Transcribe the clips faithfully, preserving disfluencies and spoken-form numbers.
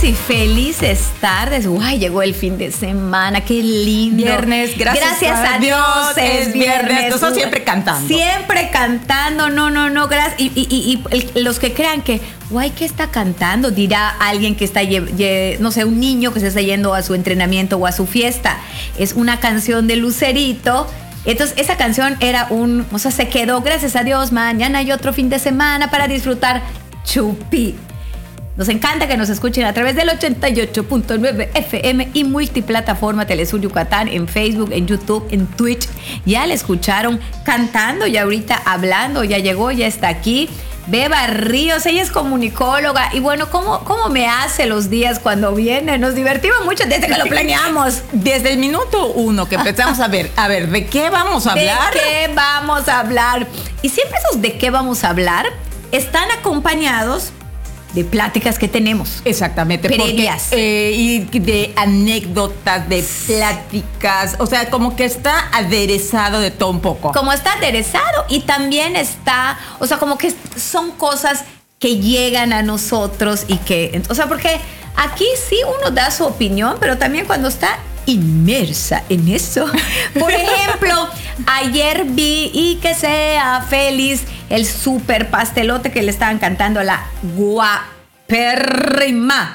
tardes y felices tardes. Guay, llegó el fin de semana, qué lindo. Viernes, gracias, gracias a Dios, Dios es viernes. Nosotros siempre cantando. Siempre cantando, no, no, no, gracias. Y, y, y, y el, los que crean que, guay, ¿qué está cantando? Dirá alguien que está, lle, lle, no sé, un niño que se está yendo a su entrenamiento o a su fiesta. Es una canción de Lucerito. Entonces, esa canción era un, o sea, se quedó, gracias a Dios, mañana hay otro fin de semana para disfrutar. Chupi. Nos encanta que nos escuchen a través del ochenta y ocho punto nueve F M y multiplataforma Telesur Yucatán, en Facebook, en YouTube, en Twitch. Ya la escucharon cantando y ahorita hablando, ya llegó, ya está aquí. Beba Ríos, ella es comunicóloga y bueno, ¿cómo, cómo me hace los días cuando viene? Nos divertimos mucho desde que lo planeamos. Desde el minuto uno que empezamos a ver, a ver, ¿de qué vamos a hablar? ¿De qué vamos a hablar? Y siempre esos de qué vamos a hablar están acompañados de pláticas que tenemos. Exactamente. Previas. Porque, eh, y de anécdotas, de pláticas. O sea, como que está aderezado de todo un poco. Como está aderezado y también está, o sea, como que son cosas que llegan a nosotros y que, o sea, porque aquí sí uno da su opinión, pero también cuando está inmersa en eso. Por ejemplo, ayer vi y que sea feliz el super pastelote que le estaban cantando a la guapérrima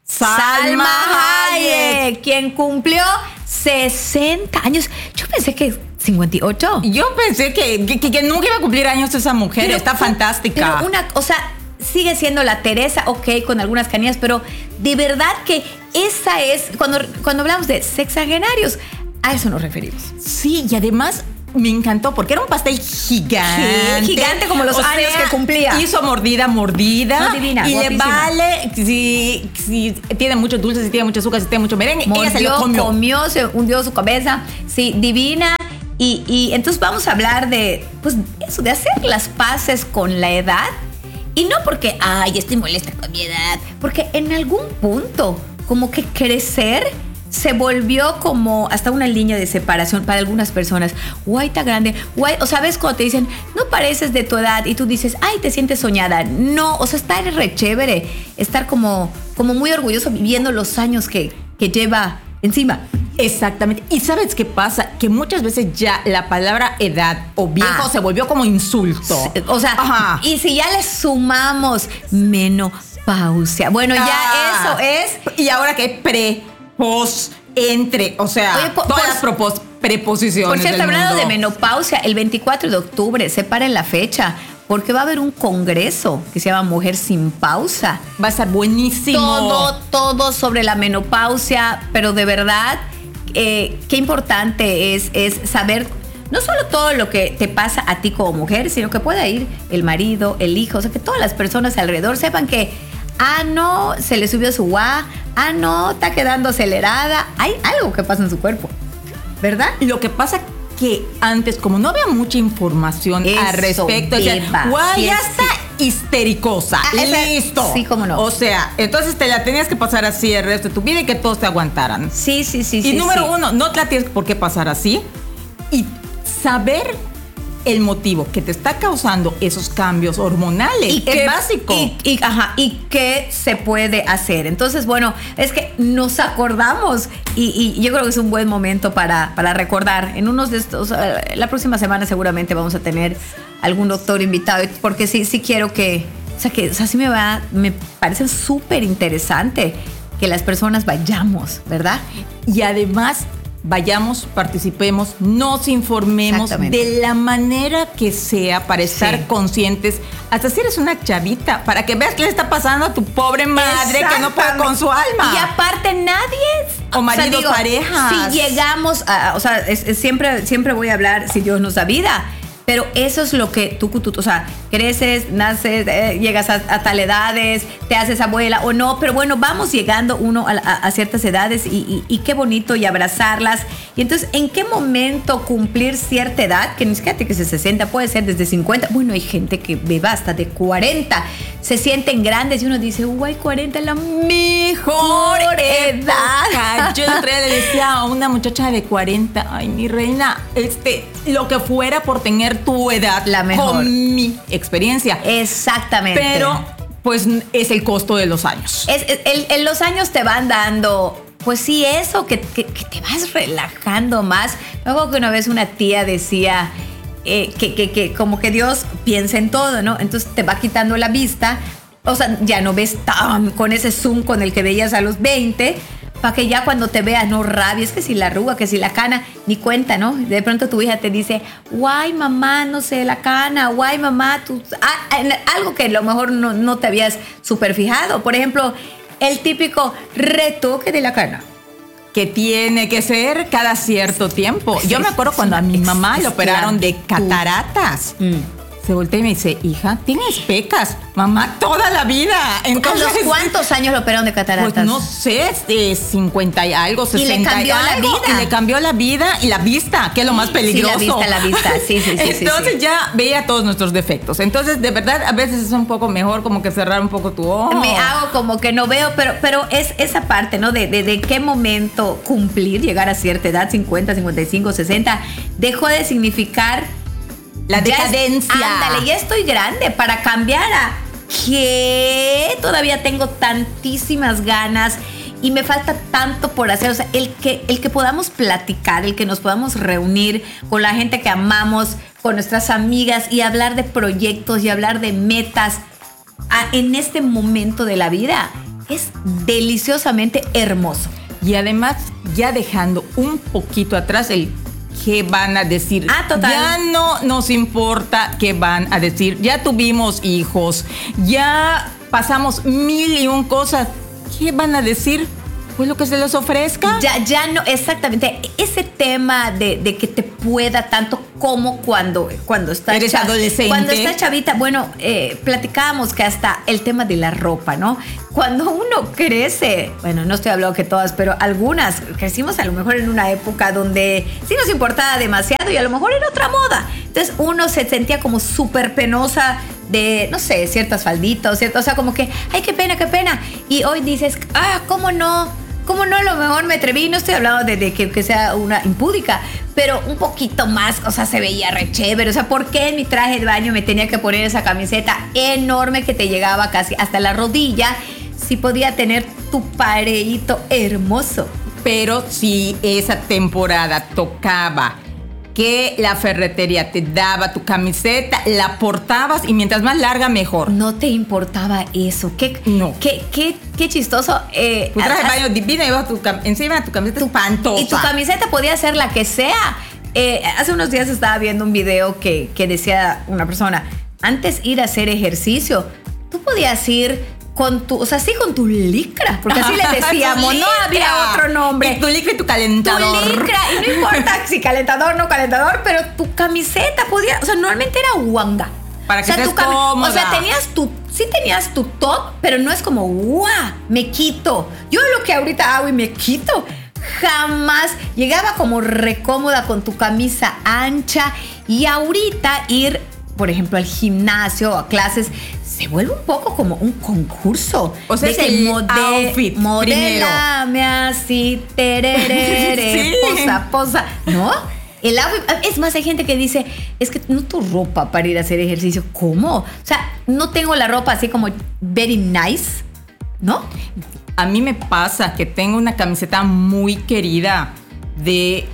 Salma Hayek, quien cumplió sesenta años. Yo pensé que cincuenta y ocho. Yo pensé que, que, que nunca iba a cumplir años esa mujer. Pero, está fantástica. Pero una, o sea, sigue siendo la Teresa, ok, con algunas canías, pero de verdad que esa es, cuando, cuando hablamos de sexagenarios, a eso nos referimos. Sí, y además me encantó porque era un pastel gigante. Sí, gigante como los o años sea, que cumplía. Hizo mordida, mordida. No, divina, y guapísima. le vale, si, si tiene mucho dulce, si tiene mucho azúcar, si tiene mucho merengue. Mordió, ella se lo comió. comió, se hundió su cabeza. Sí, divina. Y, y entonces vamos a hablar de, pues, eso, de hacer las paces con la edad. Y no porque, ay, estoy molesta con mi edad, porque en algún punto, como que crecer se volvió como hasta una línea de separación para algunas personas. Guay, está grande. Guay, o sabes cuando te dicen, no pareces de tu edad, y tú dices, ay, te sientes soñada. No, o sea, está re chévere, estar como, como muy orgulloso viviendo los años que, que lleva encima. Exactamente. ¿Y sabes qué pasa? Que muchas veces ya la palabra edad o viejo ah. se volvió como insulto. O sea, ajá. Y si ya le sumamos menopausia, bueno, ah. ya eso es. Y ahora que pre, pos, entre, o sea, Oye, po, todas las propos, preposiciones. Por cierto, del hablando mundo. de menopausia, el veinticuatro de octubre, separen la fecha, porque va a haber un congreso que se llama Mujer sin Pausa. Va a estar buenísimo. Todo, todo sobre la menopausia, pero de verdad, eh, qué importante es, es saber no solo todo lo que te pasa a ti como mujer, sino que pueda ir el marido, el hijo, o sea, que todas las personas alrededor sepan que, ah, no, se le subió su guá, ah, no, está quedando acelerada. Hay algo que pasa en su cuerpo, ¿verdad? Lo que pasa que antes, como no había mucha información Eso, al respecto, beba, guay, sí, ya sí. está histericosa, Ah, esa, listo. Sí, cómo no. O sea, entonces te la tenías que pasar así el resto de tu vida y que todos te aguantaran. Sí, sí, sí. Y sí, número sí. uno, no te la tienes por qué pasar así. Y saber el motivo que te está causando esos cambios hormonales y es que, básico. Y, y, ajá, y qué se puede hacer. Entonces, bueno, es que nos acordamos y, y yo creo que es un buen momento para, para recordar. En unos de estos, uh, la próxima semana seguramente vamos a tener algún doctor invitado, porque sí, sí quiero que, o sea, que o sea, sí me va, me parece súper interesante que las personas vayamos, ¿verdad? Y además vayamos, participemos, nos informemos de la manera que sea para estar sí. conscientes, hasta si eres una chavita, para que veas qué le está pasando a tu pobre madre que no puede con su alma. Y aparte nadie... O maridos, o sea, digo, Si parejas. llegamos a... O sea, es, es, siempre, siempre voy a hablar si Dios nos da vida. Pero eso es lo que tú, tú o sea, creces, naces, eh, llegas a, a tal edades, te haces abuela o no, pero bueno, vamos llegando uno a, a, a ciertas edades y, y, y qué bonito y abrazarlas. Y entonces, ¿en qué momento cumplir cierta edad? Que ni siquiera que se sesenta, puede ser desde cincuenta. Bueno, hay gente que beba hasta de cuarenta. Se sienten grandes y uno dice, uy, cuarenta es la mejor edad. Yo el otro día le decía a una muchacha de cuarenta, ay, mi reina, este, lo que fuera por tener tu edad, la mejor. Con mi experiencia. Exactamente. Pero pues es el costo de los años. Es, es, el, el, los años te van dando, pues sí, eso, que, que, que te vas relajando más. Luego que una vez una tía decía eh, que, que, que como que Dios piensa en todo, ¿no? Entonces te va quitando la vista, o sea, ya no ves tan con ese zoom con el que veías a los veinte, para que ya cuando te veas no rabies, que si la arruga, que si la cana, ni cuenta, ¿no? De pronto tu hija te dice, guay mamá, no sé, la cana, guay mamá, tú, ah, algo que a lo mejor no, no te habías super fijado. Por ejemplo, el típico retoque de la cana. Que tiene que ser cada cierto tiempo. Yo me acuerdo cuando a mi mamá le operaron de cataratas. Mm. Se voltea y me dice, hija, tienes pecas. Mamá, toda la vida. Entonces, ¿a los cuántos años lo operaron de cataratas? Pues no sé, de cincuenta y algo, sesenta y le cambió y la algo, vida. Y le cambió la vida y la vista, que es lo más peligroso. Sí, la vista, la vista. Sí, sí, sí. Entonces sí, sí. ya veía todos nuestros defectos. Entonces, de verdad, a veces es un poco mejor como que cerrar un poco tu ojo. Me hago como que no veo, pero, pero es esa parte, ¿no? De, de, de qué momento cumplir, llegar a cierta edad, cincuenta, cincuenta y cinco, sesenta, dejó de significar la decadencia. Es, ándale, ya estoy grande para cambiar a que todavía tengo tantísimas ganas y me falta tanto por hacer. O sea, el que, el que podamos platicar, el que nos podamos reunir con la gente que amamos, con nuestras amigas y hablar de proyectos y hablar de metas a, en este momento de la vida es deliciosamente hermoso. Y además, ya dejando un poquito atrás el qué van a decir. Ah, total. Ya no nos importa qué van a decir. Ya tuvimos hijos, ya pasamos mil y un cosas. ¿Qué van a decir? Pues lo que se les ofrezca. Ya, ya no, exactamente. Ese tema de, de que te pueda tanto como cuando, cuando estás eres chav- adolescente. Cuando estás chavita, bueno, eh, platicábamos que hasta el tema de la ropa, ¿no? Cuando uno crece, bueno, no estoy hablando que todas, pero algunas crecimos a lo mejor en una época donde sí nos importaba demasiado y a lo mejor era otra moda. Entonces uno se sentía como súper penosa de, no sé, ciertas falditas, ¿cierto? O sea, como que, ay, qué pena, qué pena. Y hoy dices, ah, ¿cómo no? ¿Cómo no? A lo mejor me atreví, no estoy hablando de, de que, que sea una impúdica, pero un poquito más, o sea, se veía re chévere. O sea, ¿por qué en mi traje de baño me tenía que poner esa camiseta enorme que te llegaba casi hasta la rodilla si podía tener tu pareíto hermoso? Pero si esa temporada tocaba que la ferretería te daba tu camiseta, la portabas y mientras más larga, mejor. No te importaba eso. Qué, no. qué, qué, qué chistoso. Eh, tu traje de baño divina y tu, encima de tu camiseta tu, espantosa. Y tu camiseta podía ser la que sea. Eh, hace unos días estaba viendo un video que, que decía una persona, antes ir a hacer ejercicio, tú podías ir con tu, o sea, sí con tu licra, porque así le decíamos, no había otro nombre. Y tu licra y tu calentador. Tu licra, y no importa si calentador o no calentador, pero tu camiseta podía, o sea, normalmente era guanga. Para que o sea, estés cómoda. O sea, tenías tu, sí tenías tu top, pero no es como, guau, me quito. Yo lo que ahorita hago y me quito, jamás. Llegaba como recómoda con tu camisa ancha y ahorita ir, por ejemplo, al gimnasio o a clases, se vuelve un poco como un concurso. O sea, de es que el mode, outfit modélame así, tererere, sí. posa, posa, ¿no? El outfit, es más, hay gente que dice, es que no tu ropa para ir a hacer ejercicio. ¿Cómo? O sea, no tengo la ropa así como very nice, ¿no? A mí me pasa que tengo una camiseta muy querida de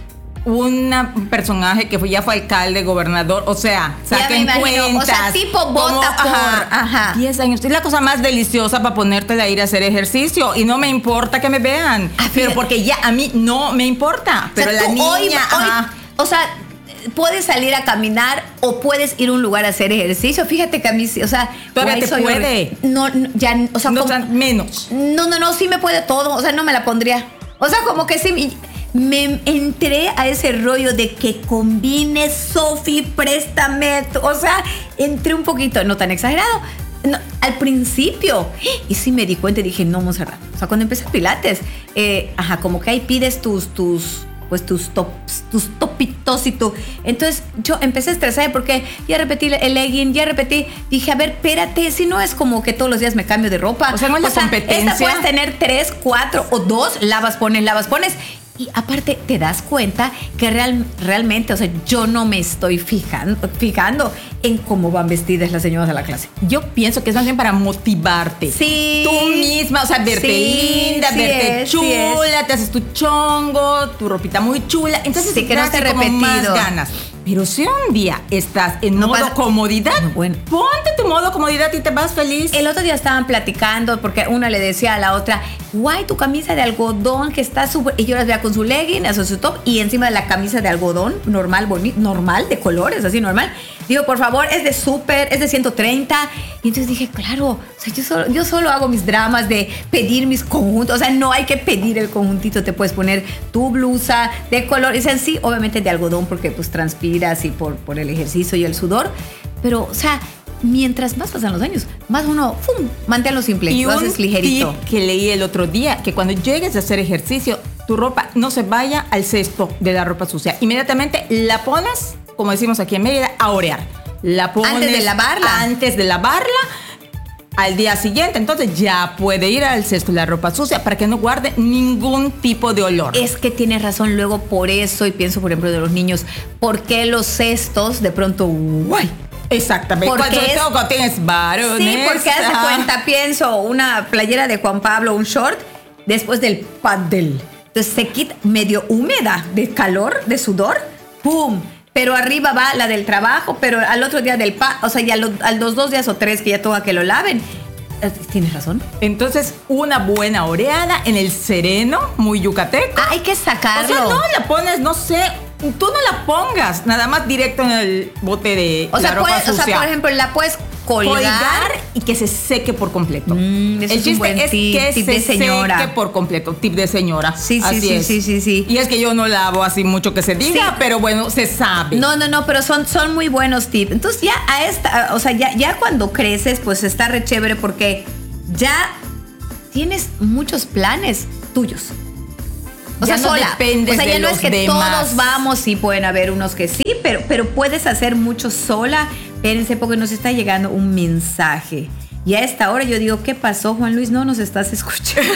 un personaje que fue, ya fue alcalde, gobernador, o sea, saquen cuentas. O sea, tipo vota como, por ajá, ajá. diez años. Es la cosa más deliciosa para ponértela a ir a hacer ejercicio y no me importa que me vean. Ah, pero porque ya a mí no me importa. Pero o sea, la niña, hoy, hoy, o sea, puedes salir a caminar o puedes ir a un lugar a hacer ejercicio. Fíjate que a mí, o sea, todavía te puede. No, no, ya, o sea, no, como, menos. No, no, no, sí me puede todo. O sea, no me la pondría. O sea, como que sí. Me entré a ese rollo de que combine, Sofi, préstame. O sea, entré un poquito, no tan exagerado. No, al principio. Y sí me di cuenta y dije, no, Monserrat. O sea, cuando empecé Pilates, eh, ajá, como que ahí pides tus, tus, pues tus tops, tus topitos y tú. Entonces yo empecé a estresar porque ya repetí el legging, ya repetí. Dije, a ver, espérate, si no es como que todos los días me cambio de ropa. O sea, no es la o sea, competencia. Esta puedes tener tres, cuatro o dos, lavas, pones, lavas, pones. Y aparte te das cuenta que real, realmente, o sea, yo no me estoy fijando, fijando en cómo van vestidas las señoras de la clase. Yo pienso que es más bien para motivarte. Sí. Tú misma, o sea, verte sí, linda, sí verte es, chula, sí te haces tu chongo, tu ropita muy chula. Entonces sí, que no esté repetido. Más ganas. Pero si un día estás en no modo pasa, comodidad, no, bueno. ponte tu modo comodidad y te vas feliz. El otro día estaban platicando porque una le decía a la otra, guay, tu camisa de algodón que está súper... Y yo las veía con su legging, eso su top, y encima de la camisa de algodón, normal, bonito, normal, de colores, así normal. Digo, por favor, es de súper, es de ciento treinta. Y entonces dije, claro, o sea, yo, solo, yo solo hago mis dramas de pedir mis conjuntos. O sea, no hay que pedir el conjuntito. Te puedes poner tu blusa de color. Es en sí, obviamente de algodón, porque pues transpiras y por, por el ejercicio y el sudor. Pero, o sea, mientras más pasan los años, más uno, ¡fum!, manténlo simple. Y lo haces ligerito. Tip que leí el otro día, que cuando llegues a hacer ejercicio, tu ropa no se vaya al cesto de la ropa sucia. Inmediatamente la pones, como decimos aquí en Mérida, a orear. La pones antes de lavarla. Antes de lavarla, al día siguiente. Entonces ya puede ir al cesto de la ropa sucia para que no guarde ningún tipo de olor. Es que tienes razón, luego por eso, y pienso por ejemplo de los niños, ¿por qué los cestos de pronto, guay? Exactamente. Porque cuando, es, cuando tienes varones. Sí, porque haz de cuenta, pienso, una playera de Juan Pablo, un short, después del paddle. Entonces se quita medio húmeda de calor, de sudor, ¡pum! Pero arriba va la del trabajo, pero al otro día del pa, o sea, ya lo, a los dos días o tres que ya toca que lo laven. Tienes razón. Entonces, una buena oreada en el sereno, muy yucateco. Ah, hay que sacarlo. O sea, no la pones, no sé, tú no la pongas, nada más directo en el bote de o sea, la ropa puedes, sucia. O sea, por ejemplo, la puedes colgar, colgar y que se seque por completo. Mm, eso el es chiste un buen es tip, que tip se de señora. seque por completo, tip de señora. Sí, sí, así sí, es. sí, sí, sí. Y es que yo no lavo así mucho que se diga, sí, pero bueno, se sabe. No, no, no, pero son, son muy buenos tips. Entonces ya a esta, o sea, ya, ya cuando creces, pues está re chévere porque ya tienes muchos planes tuyos. O ya sea, no sola. dependes o sea, ya de no los es que demás. Todos vamos, sí pueden haber unos que sí, pero, pero puedes hacer mucho sola. Espérense porque nos está llegando un mensaje. Y a esta hora yo digo, ¿qué pasó, Juan Luis? No nos estás escuchando.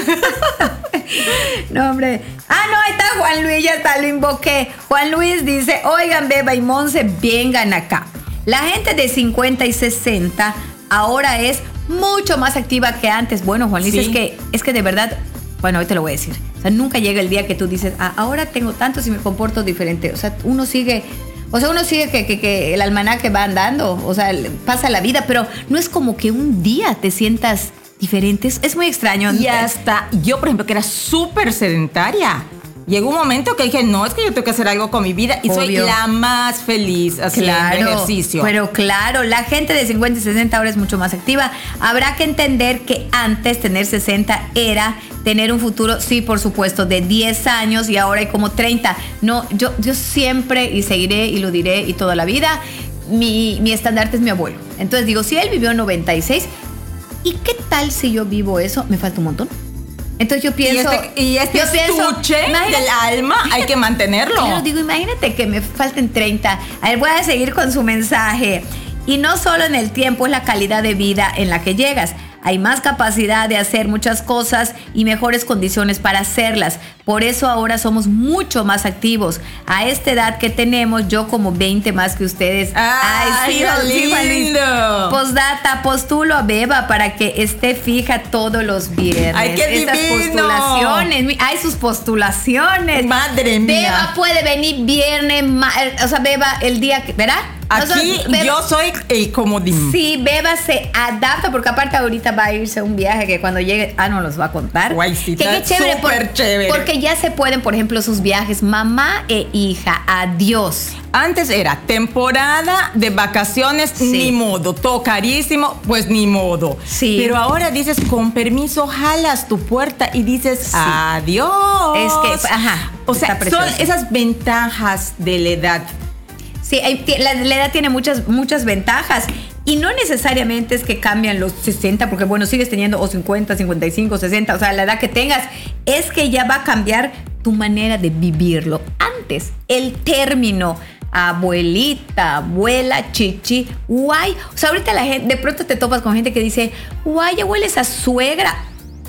No, hombre. Ah, no, ahí está Juan Luis, ya está, lo invoqué. Juan Luis dice, oigan, Beba y Monse, vengan acá. La gente de cincuenta y sesenta ahora es mucho más activa que antes. Bueno, Juan Luis, sí. es que, es que de verdad, bueno, hoy te lo voy a decir. O sea, nunca llega el día que tú dices, ah, ahora tengo tantos y me comporto diferente. O sea, uno sigue, o sea, uno sigue que, que, que el almanaque va andando, o sea, pasa la vida, pero no es como que un día te sientas diferente. Es, es muy extraño. Y hasta yo, por ejemplo, que era súper sedentaria. Llegó un momento que dije, no, es que yo tengo que hacer algo con mi vida y Obvio. soy la más feliz haciendo claro, ejercicio. Pero claro, la gente de cincuenta y sesenta ahora es mucho más activa. Habrá que entender que antes tener sesenta era tener un futuro, sí, por supuesto, de diez años y ahora hay como treinta. No, yo, yo siempre y seguiré y lo diré y toda la vida, mi, mi estandarte es mi abuelo. Entonces digo, si él vivió noventa y seis, ¿y qué tal si yo vivo eso? Me falta un montón. Entonces yo pienso... Y este, y este yo estuche pienso, del alma hay que mantenerlo. Claro, digo, imagínate que me falten treinta. A ver, voy a seguir con su mensaje. Y no solo en el tiempo, es la calidad de vida en la que llegas. Hay más capacidad de hacer muchas cosas y mejores condiciones para hacerlas. Por eso ahora somos mucho más activos. A esta edad que tenemos, yo como veinte más que ustedes. ¡Ay, Ay sí, sí, lindo! Postdata, postulo a Beba para que esté fija todos los viernes. ¡Ay, qué Estas divino! postulaciones. ¡Ay, sus postulaciones! ¡Madre mía! Beba puede venir viernes, o sea, Beba el día que... ¿Verdad? Aquí Beba, yo soy el comodín. Sí, Beba se adapta porque aparte ahorita va a irse a un viaje que cuando llegue, ah, no los va a contar. Guaycita, que qué chévere, súper por, chévere. Porque ya se pueden, por ejemplo, sus viajes mamá e hija. Adiós. Antes era temporada de vacaciones, sí. Ni modo. Todo carísimo, pues ni modo. Sí. Pero ahora dices, con permiso, jalas tu puerta y dices, sí. Adiós. Es que, ajá. O sea, son esas ventajas de la edad. Sí, la, la edad tiene muchas, muchas ventajas y no necesariamente es que cambian los sesenta, porque bueno, sigues teniendo o cincuenta, cincuenta y cinco, sesenta, o sea, la edad que tengas, es que ya va a cambiar tu manera de vivirlo. Antes, el término abuelita, abuela, chichi, guay, o sea, ahorita la gente, de pronto te topas con gente que dice, guay, ya hueles a suegra.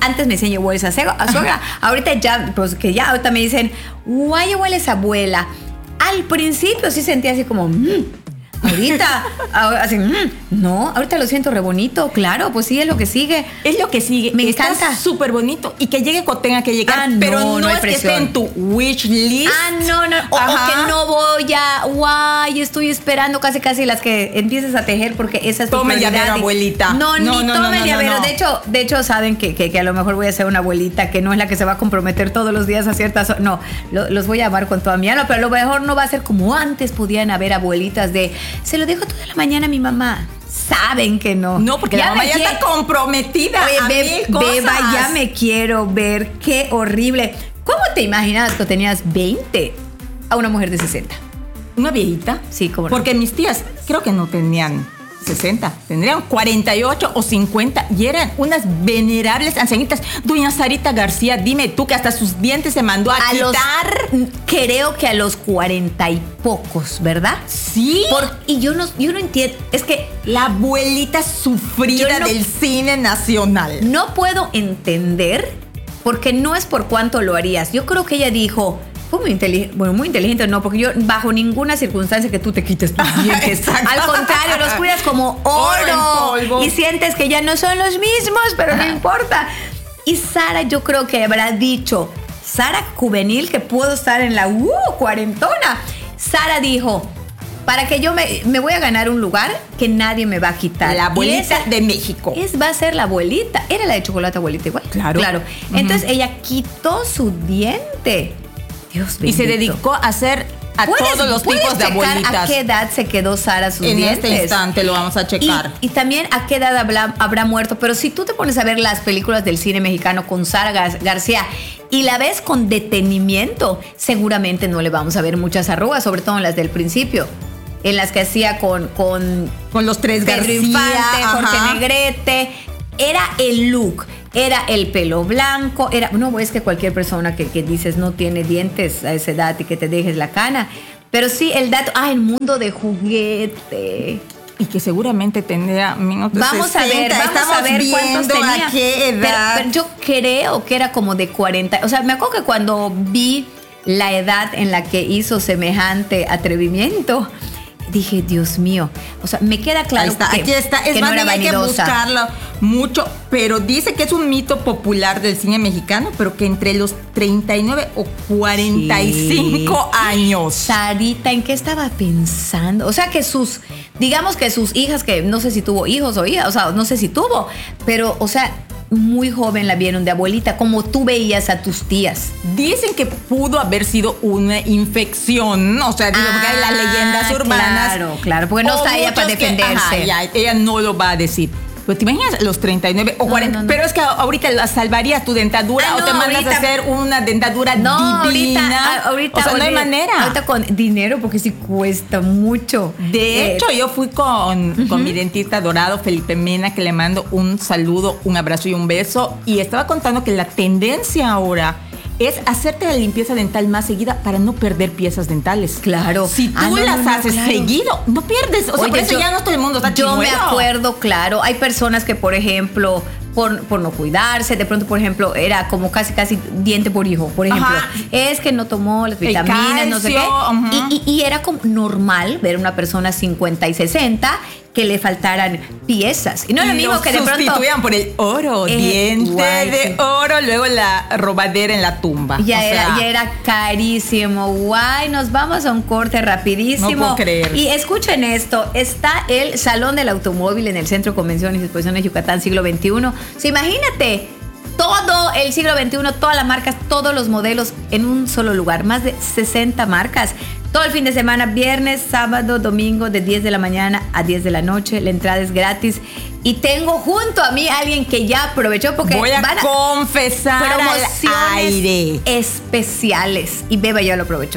antes me decían, yo hueles a, cego, a suegra. Ahorita ya, pues que ya, ahorita me dicen, guay, hueles a abuela. Al principio sí sentía así como, mmm. Ahorita, así, mmm, no, ahorita lo siento re bonito, claro, pues sí, es lo que sigue. Es lo que sigue. Me Está encanta. Súper bonito. Y que llegue cuando tenga que llegar. Ah, no, pero no, no hay es presión. que esté en tu wish list. Ah, no, no. O, o que no voy a, guay, estoy esperando casi casi las que empieces a tejer porque esa es tu Tome prioridad. llavero, abuelita. No, No, ni no, tome no, no, llavero. no, no. De hecho, de hecho saben que, que, que a lo mejor voy a ser una abuelita que no es la que se va a comprometer todos los días a ciertas horas. No, lo, los voy a amar con toda mi alma, pero a lo mejor no va a ser como antes podían haber abuelitas de, se lo dejo toda la mañana a mi mamá. Saben que no. No, porque ya la mamá ya quiere, está comprometida. Oye, a Be- mil cosas. Beba, ya me quiero ver. Qué horrible. ¿Cómo te imaginabas que tenías veinte a una mujer de sesenta? ¿Una viejita? Sí, cómo no. Porque mis tías creo que no tenían sesenta, tendrían cuarenta y ocho o cincuenta y eran unas venerables ancianitas. Doña Sarita García, dime tú que hasta sus dientes se mandó a, A quitar. los, creo que a los cuarenta y pocos, ¿verdad? Sí. Por- y yo no, yo no entiendo. Es que La abuelita sufrida Yo no- del cine nacional. no puedo entender porque no es por cuánto lo harías. Yo creo que ella dijo, fue muy inteligente, bueno, muy inteligente no, porque yo bajo ninguna circunstancia que tú te quites tus dientes. Exacto. Al contrario, los cuidas como Oro en oro polvo. y sientes que ya no son los mismos, pero no importa. Y Sara, yo creo que habrá dicho, Sara juvenil, que puedo estar en la uh, cuarentona. Sara dijo, para que yo me, me voy a ganar un lugar que nadie me va a quitar. La abuelita Y esa- de México. es, va a ser la abuelita. Era la de chocolate abuelita igual. Claro. Claro. Ujú. Entonces ella quitó su diente. Dios Y se bendito. dedicó a hacer a ¿Puedes- todos los puedes tipos de checar abuelitas. ¿A qué edad se quedó Sara sus En dientes? este instante lo vamos a checar. Y, y también a qué edad habrá, habrá muerto. Pero si tú te pones a ver las películas del cine mexicano con Sara Gar- García y la ves con detenimiento, seguramente no le vamos a ver muchas arrugas, sobre todo en las del principio. En las que hacía con, con Con los tres Pedro García, Infante, Jorge ajá. Negrete. Era el look, era el pelo blanco, era, no, es que cualquier persona que, que dices no tiene dientes a esa edad y que te dejes la cana. Pero sí, el dato, ah, el mundo de juguete. Y que seguramente tendría menos de Vamos a ver, sesenta. vamos Estamos a ver cuántos viendo tenía. a qué edad. Pero, pero yo creo que era como de cuarenta. O sea, me acuerdo que cuando vi la edad en la que hizo semejante atrevimiento, dije, Dios mío. O sea, me queda claro Ahí está, que, aquí está. Es que no más, era hay que vanidosa. buscarlo mucho, pero dice que es un mito popular del cine mexicano, pero que entre los treinta y nueve o cuarenta y cinco Sí. años. Sarita, ¿en qué estaba pensando? O sea, que sus, digamos que sus hijas, que no sé si tuvo hijos o hijas, o sea, no sé si tuvo, pero, o sea, muy joven la vieron de abuelita, como tú veías a tus tías. Dicen que pudo haber sido una infección, o sea, digo, porque hay las leyendas Ah, urbanas. Claro, claro, porque no O está ella para muchos que- defenderse. ajá, ya, ella no lo va a decir. Pero te imaginas los treinta y nueve o No, cuarenta, no, no. pero es que ahorita la salvarías tu dentadura Ah, o no, te mandas ahorita- a hacer una dentadura No, divina. ahorita, ah, ahorita, o sea, no hay olvida- manera. Ahorita con dinero, porque sí cuesta mucho. De Eh, hecho, yo fui con, con mi dentista dorado, Felipe Mena, que le mando un saludo, un abrazo y un beso. Y estaba contando que la tendencia ahora es hacerte la limpieza dental más seguida para no perder piezas dentales. Claro. Si tú Ah, no, las no, no, haces claro. seguido, no pierdes. O sea, Oye, por eso yo- ya no todo el mundo está Yo me chimuelo. acuerdo, claro. Hay personas que, por ejemplo, por, por no cuidarse, de pronto, por ejemplo, era como casi, casi diente por hijo, por ejemplo. Ajá. Es que no tomó las El vitaminas, no sé qué. calcio, ajá. Y, y- y era como normal ver una persona cincuenta y sesenta que le faltaran piezas. Y no es lo Y mismo lo que de pronto... sustituían por el oro, Eh, diente guay, de sí. oro, luego la robadera en la tumba. Ya, O era, sea, ya era carísimo. Guay, nos vamos a un corte rapidísimo. No puedo creer. Y escuchen esto, está el Salón del Automóvil en el Centro de Convenciones y Exposiciones Yucatán siglo veintiuno. O sea, imagínate, todo el siglo veintiuno, todas las marcas, todos los modelos en un solo lugar. Más de sesenta marcas. Todo el fin de semana, viernes, sábado, domingo, de diez de la mañana a diez de la noche. La entrada es gratis. Y tengo junto a mí a alguien que ya aprovechó porque voy a van a confesar al promociones aire. especiales. Y Beba ya lo aprovechó.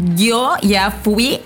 Yo ya fui,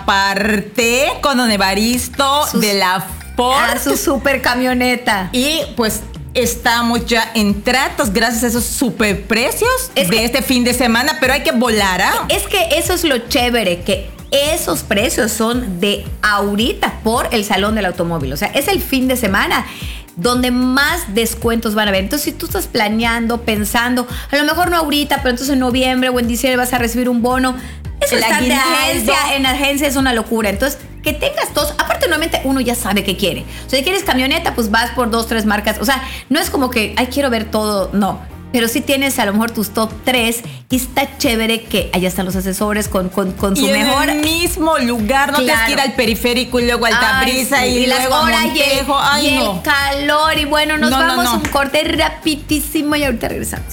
aparté con don Evaristo Sus- de la Ford. A su super camioneta. Y pues estamos ya en tratos gracias a esos super precios Es de que- este fin de semana, pero hay que volar, ¿ah? Es que eso es lo chévere, que esos precios son de ahorita por el Salón del Automóvil. O sea, es el fin de semana. donde más descuentos van a haber. Entonces, si tú estás planeando, pensando, a lo mejor no ahorita, pero entonces en noviembre o en diciembre vas a recibir un bono, eso está de agencia, en agencia es una locura. Entonces, que tengas dos, aparte normalmente uno ya sabe qué quiere. O sea, si quieres camioneta, pues vas por dos, tres marcas. O sea, no es como que, ay, quiero ver todo, no. Pero sí tienes a lo mejor tus top tres y está chévere que allá están los asesores con, con, con su y mejor... en el mismo lugar, no claro. tienes que ir al periférico y luego al Tabriza sí, y, y luego a Montejo. Y, Ay, y no. el calor y bueno, nos no, vamos no, no. un corte rapidísimo y ahorita regresamos.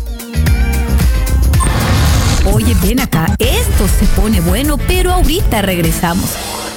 Oye, ven acá, esto se pone bueno, pero ahorita regresamos.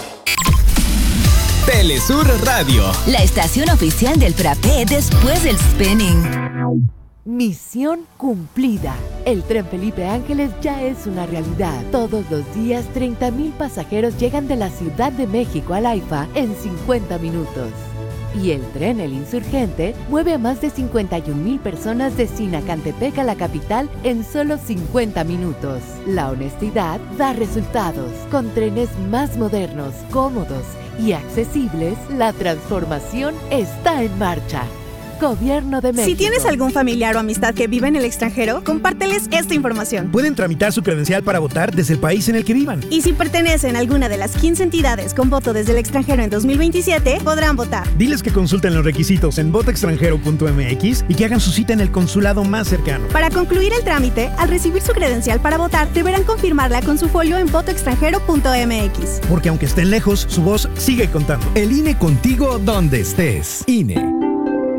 Telesur Radio, la estación oficial del frappé después del spinning. Misión cumplida. El Tren Felipe Ángeles ya es una realidad. Todos los días, treinta mil pasajeros llegan de la Ciudad de México al AIFA en cincuenta minutos. Y el tren El Insurgente mueve a más de cincuenta y un mil personas de Sinacantepec a la capital en solo cincuenta minutos. La honestidad da resultados. Con trenes más modernos, cómodos y accesibles, la transformación está en marcha. Gobierno de México. Si tienes algún familiar o amistad que vive en el extranjero, compárteles esta información. Pueden tramitar su credencial para votar desde el país en el que vivan. Y si pertenecen a alguna de las quince entidades con voto desde el extranjero en dos mil veintisiete, podrán votar. Diles que consulten los requisitos en voto extranjero punto m x y que hagan su cita en el consulado más cercano. Para concluir el trámite, al recibir su credencial para votar, deberán confirmarla con su folio en voto extranjero punto m x. Porque aunque estén lejos, su voz sigue contando. El I N E contigo donde estés. I N E.